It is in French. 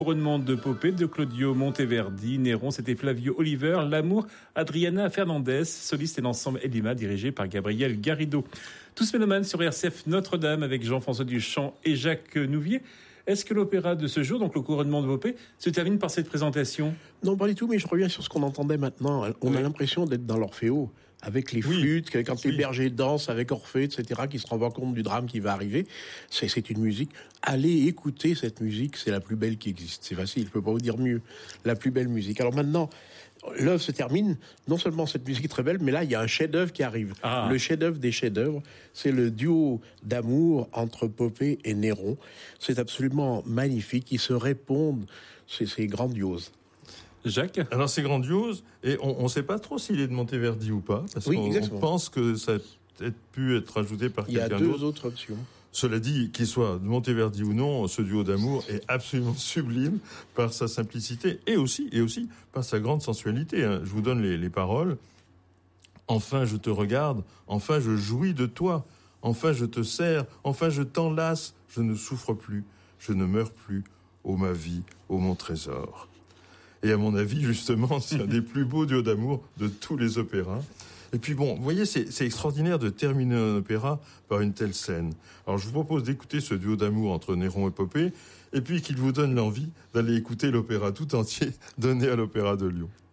Couronnement de Popée de Claudio Monteverdi, Néron, c'était Flavio Oliver, L'Amour, Adriana Fernandez, soliste et l'ensemble Elima dirigé par Gabriel Garrido. Tous mélomanes sur RCF Notre-Dame avec Jean-François Duchamp et Jacques Nouvier. Est-ce que l'opéra de ce jour, donc le couronnement de Popée, se termine par cette présentation? Non, pas du tout, mais je reviens sur ce qu'on entendait maintenant. On a l'impression d'être dans l'Orfeo, avec les flûtes, quand les bergers dansent avec Orphée, etc., qui se rendent compte du drame qui va arriver. C'est une musique. Allez écouter cette musique, c'est la plus belle qui existe. C'est facile, je peux pas vous dire mieux. La plus belle musique. Alors maintenant, l'œuvre se termine. Non seulement cette musique est très belle, mais là, il y a un chef-d'œuvre qui arrive. Le chef-d'œuvre des chefs-d'œuvre, c'est le duo d'amour entre Popée et Néron. C'est absolument magnifique. Ils se répondent. C'est grandiose. Jacques? Alors c'est grandiose, et on ne sait pas trop s'il est de Monteverdi ou pas, parce qu'on pense que ça a peut-être pu être ajouté par quelqu'un d'autre. Il y a deux autres options. Cela dit, qu'il soit de Monteverdi ou non, ce duo d'amour est absolument sublime par sa simplicité et aussi par sa grande sensualité. Je vous donne les paroles. Enfin je te regarde, enfin je jouis de toi, enfin je te serre, enfin je t'enlace, je ne souffre plus, je ne meurs plus, ô ma vie, ô mon trésor. Et à mon avis, justement, c'est un des plus beaux duos d'amour de tous les opéras. Et puis bon, vous voyez, c'est extraordinaire de terminer un opéra par une telle scène. Alors je vous propose d'écouter ce duo d'amour entre Néron et Popée, et puis qu'il vous donne l'envie d'aller écouter l'opéra tout entier donné à l'Opéra de Lyon.